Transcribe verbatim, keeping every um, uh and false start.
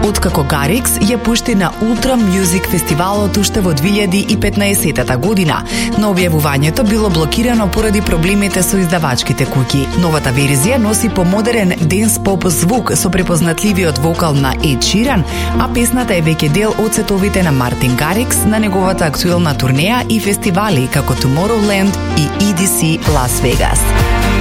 откако Гарикс ја пушти на Ултра Мюзик фестивалот уште во две илјади и петнаесетта година, но објавувањето било блокирано поради проблемите со издавачките куќи. Новата верзија носи помодерен денс-поп звук со препознатливиот вокал на Ед Ширан, а песната е веќе дел од сетовите на Мартин Гарикс на неговата актуелна турнеја и фестивали како Tomorrowland и И Ди Си Лас Вегас.